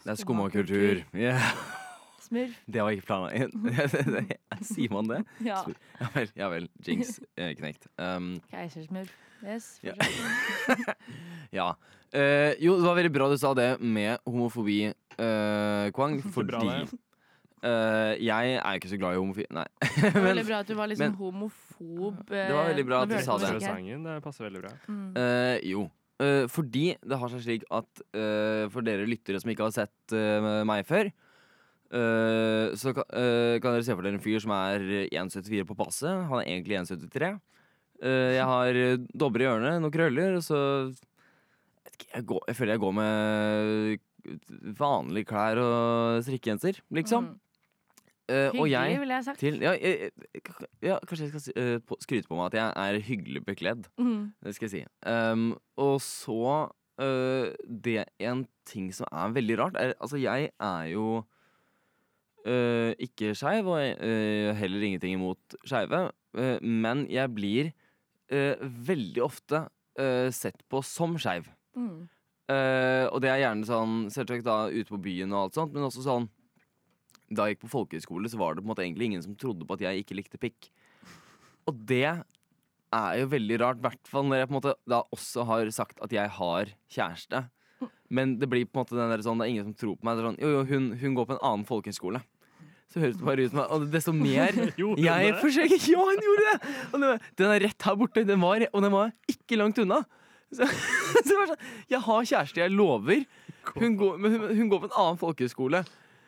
Det er skummakultur. Yeah. Smurf. Det var ikke planen. Sier man det? Ja. Ja vel. Jinx knekt. Keisersmurf. Yes. Ja. Ja. Jo, det var veldig bra du sa det med homofobi, Kwang, fordi jeg er ikke så glad i homofobi. Nei. Det var veldig bra at du var liksom homofob. Det var veldig bra at du sa det. Sangen, det passer veldig bra. Jo. Fordi det har seg slik at for dere lyttere som ikke har sett meg før, så kan dere se for dere en fyr som er 1,74 på passe. Han er egentlig 1,73. Jeg har dobber i ørene, noen krøller, og så jeg føler jeg går med vanlige klær og strikkegenser, liksom. Hyggelig, ville jeg sagt. Kanskje jeg skal skryte på meg at jeg er hyggelig bekledd. Det skal jeg si. Og så det en ting som er veldig rart altså jeg er jo ikke skeiv, og heller ingenting imot skeive, men jeg blir veldig ofte sett på som skeiv. Og det er gjerne sånn selvsagt da ute på byen og alt sånt, men også sånn da jeg gikk på folkehøyskole, så var det på en måte egentlig ingen som trodde på at jeg ikke likte pikk. Og det er jo veldig rart, i hvert fall når jeg på en måte da også har sagt at jeg har kjæreste. Men det blir på en måte den der sånn, det er ingen som tror på meg. Det er sånn, jo, hun går på en annen folkehøyskole. Så høres det bare ut som, og desto mer jeg forsøker. Ja, hun gjorde det! Og den er rett her borte, og den var ikke langt unna. Så det var sånn, jeg har kjæreste, jeg lover. Hun går på en annen folkehøyskole.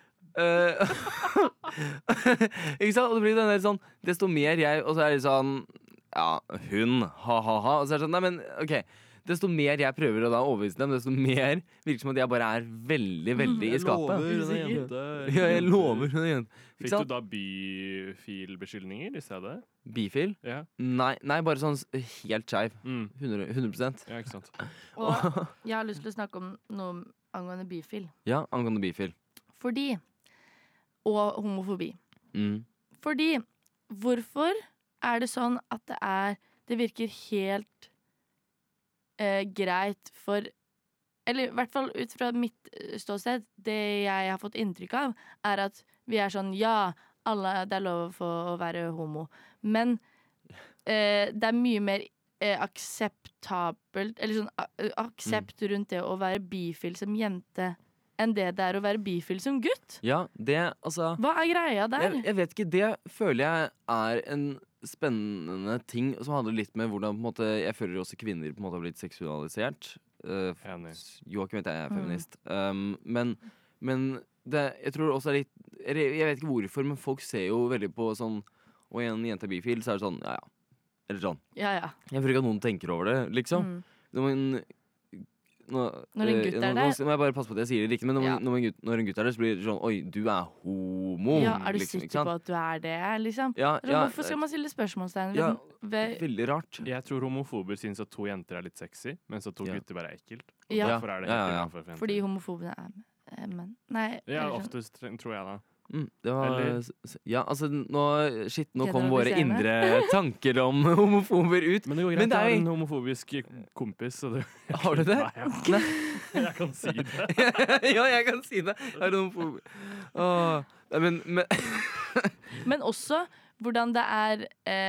Ikke sant? Og det blir den der sånn, desto mer jeg, og så er det sånn, ja, hun, ha-ha-ha. Og så er det sånn, nei, men ok, desto mer jeg prøver å da overbevise dem, desto mer virker som at jeg bare er veldig, veldig i skapet. Ja, jeg lover hun er jente. Fikk du da bifil-beskyldninger i stedet? Bifil? Ja. Nei, bare sånn helt skeiv. 100%. Ja, ikke sant. Og jeg har lyst til å snakke om noe angående bifil. Ja, angående bifil. Fordi, og homofobi. Fordi, hvorfor er det sånn at det virker helt greit for, eller i hvert fall ut fra mitt ståsted, det jeg har fått inntrykk av, er at vi er sånn, ja, det er lov for å være homo, men det er mye mer akseptabelt, eller sånn aksept rundt det å være bifil som jente enn det er å være bifil som gutt. Ja, det, altså hva er greia der? Jeg vet ikke, det føler jeg er en spennende ting som handler litt med hvordan på en måte, jeg føler også kvinner på en måte har blitt seksualisert. Joakim vet jeg er feminist. Men det, jeg tror også er litt, jeg vet ikke hvorfor, men folk ser jo veldig på sånn, og en jente er bifil, så er det sånn, ja. Eller sånn. Ja. Jeg føler ikke at noen tenker over det, liksom. Når en gutt er det. Nå må jeg bare passe på at jeg sier det riktig, men når en gutt er det, så blir det sånn, oi, du er homo. Ja, er du liksom, sikker på at du er det, liksom? Ja, hvorfor skal man stille spørsmålstegn? Ja, veldig rart. Jeg tror homofober synes at 2 jenter er litt sexy, mens at 2 gutter bare er ekkelt. Ja. Derfor er det helt for fordi homofobene er menn. Nei, ja, oftest tror jeg da. Det var, ja, altså nå kom våre Generaliserende. indre tanker om homofober ut. Men det går greit, jeg har en homofobisk kompis, så har du det? Nei, jeg kan si det. Ja, jeg kan si det. Jeg er homofob. Men også hvordan det er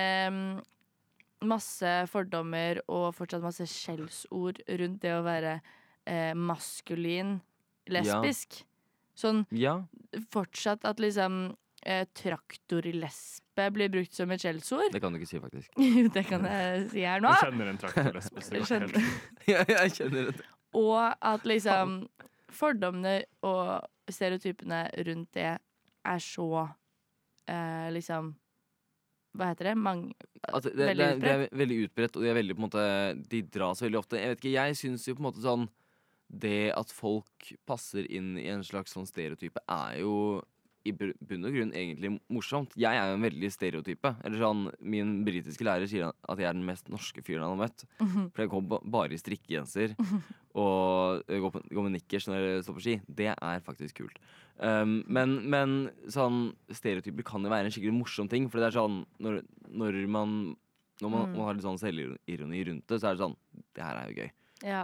masse fordommer og fortsatt masse skjellsord rundt det å være maskulin, lesbisk. Sånn fortsatt at liksom traktorlesbe blir brukt som et skjellsord. Det kan du ikke si, faktisk. Det kan jeg si her nå. Jeg kjenner en traktorlesbe. Jeg kjenner det. Og at liksom fordommene og stereotypene rundt det er så liksom hva heter det? Altså, det er veldig utbredt, og de er veldig på en måte, de dras veldig ofte. Jeg vet ikke, jeg synes jo på en måte sånn det at folk passer inn i en slags sånn stereotype er jo i bunn og grunn egentlig morsomt. Jeg er jo en veldig stereotype. Eller sånn, min britiske lærer sier at jeg er den mest norske fyren han har møtt. For jeg går bare i strikkegenser og går med nikkers når jeg står på ski. Det er faktisk kult. Men sånn stereotyper kan jo være en skikkelig morsom ting. For det er sånn når man har litt sånn selvironi rundt det, så er det sånn, det her er jo gøy. Ja.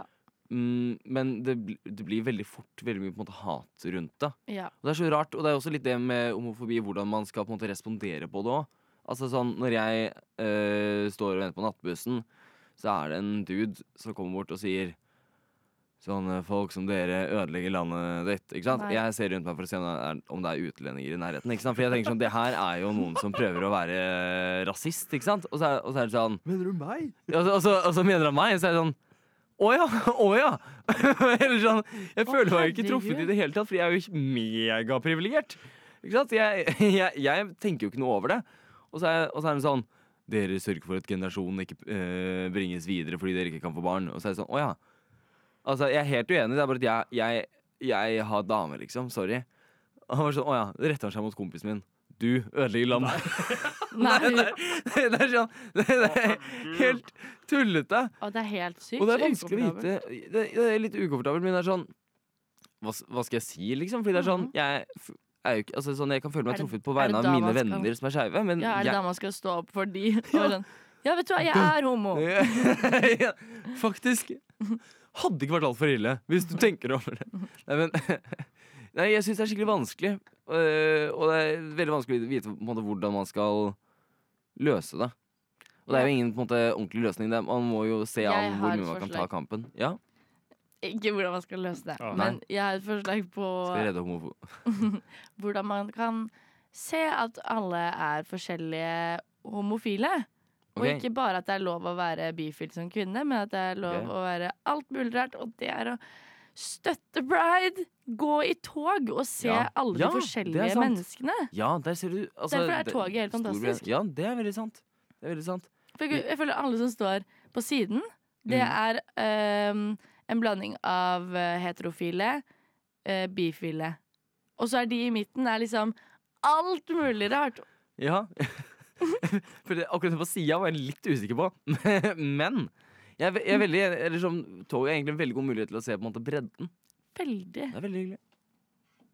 Men det blir veldig fort veldig mye på en måte hat rundt det. Ja. Og det er så rart, og det er også litt det med homofobi, hvordan man skal på en måte respondere på det også. Altså sånn, når jeg står og venter på nattbussen, så er det en dude som kommer bort og sier sånn, folk som dere ødelegger landet ditt, ikke sant? Nei. Jeg ser rundt meg for å se om det er utlendinger i nærheten, ikke sant? For jeg tenker sånn, det her er jo noen som prøver å være rasist, ikke sant? Og så er det sånn, Mener du meg? og så mener han meg, så er det sånn, åja. Eller sånn, jeg føler meg ikke truffet i det hele tatt, for jeg er jo ikke megaprivilegert. Ikke sant? Jeg tenker jo ikke noe over det. Og så er det sånn, dere sørger for at generasjonen ikke bringes videre fordi dere ikke kan få barn. Og så er det sånn, åja. Altså, jeg er helt uenig, det er bare at jeg har dame, liksom, sorry. Og han var sånn, åja, det retter han seg mot kompisen min. Du ødelegger landet. Nei. Det er sånn, det er helt tullete. Og det er helt sykt. Og det er vanskelig å ukomfortabelt. vite. Det er litt ukomfortabelt, men det er sånn, hva skal jeg si, liksom? Fordi det er sånn, jeg er jo ikke, altså sånn, jeg kan føle meg Er det- truffet på er det vegne av da mine man skal- venner som er skeive, men Ja, er det da man skal stå opp for de? Og være sånn, ja, vet du hva, jeg er homo. Ja, faktisk. Hadde ikke vært alt for ille, hvis du tenker over det. Nei, jeg synes det er skikkelig vanskelig. Og det er veldig vanskelig å vite på en måte, hvordan man skal løse det. Og det er jo ingen på en måte, ordentlig løsning. Man må jo se Jeg an hvor har et mye man kan ta forslag. kampen. Ja, Ikke hvordan man skal løse det, Ja. men jeg har et forslag på skal redde homofobi. hvordan man kan se at alle er forskjellige homofile. Og Ok. ikke bare at det er lov å være bifil som kvinne, men at det er lov Ok. å være alt mulig rart. Og det er å støtte pride, gå i tog og se Ja. alle Ja, de det er forskjellige sant. menneskene. Ja, der ser du altså, Derfor er toget helt fantastisk. Ja, det er veldig sant. Det er veldig sant. For jeg føler alle som står på siden, det er en blanding av heterofile, bifile. Og så er de i midten er liksom alt mulig rart. Ja. For akkurat på sida var jeg litt usikker på. Men jeg er veldig, eller som tog er egentlig en veldig god mulighet til å se på en måte bredden. Veldig. Det er veldig hyggelig.